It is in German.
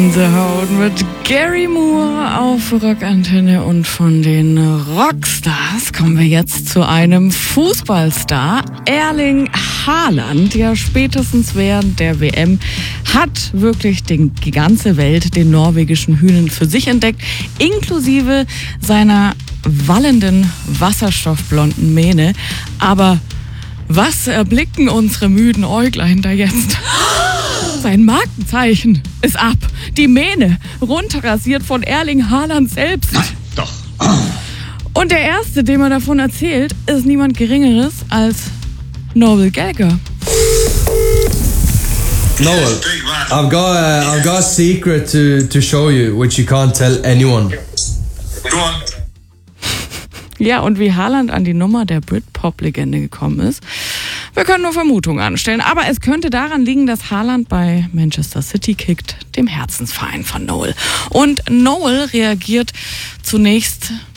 Haut mit Gary Moore auf Rockantenne, und von den Rockstars kommen wir jetzt zu einem Fußballstar. Erling Haaland, ja spätestens während der WM, hat wirklich die ganze Welt den norwegischen Hühnen für sich entdeckt, inklusive seiner wallenden, wasserstoffblonden Mähne. Aber was erblicken unsere müden Äuglein da jetzt? Sein Markenzeichen ist ab. Die Mähne, runterrasiert von Erling Haaland selbst. Nein, doch. Und der Erste, dem er davon erzählt, ist niemand Geringeres als Noel Gallagher. Noel, I've got a secret to show you, which you can't tell anyone. Go on. Ja, und wie Haaland an die Nummer der Britpop-Legende gekommen ist, wir können nur Vermutungen anstellen. Aber es könnte daran liegen, dass Haaland bei Manchester City kickt, dem Herzensverein von Noel. Und Noel reagiert zunächst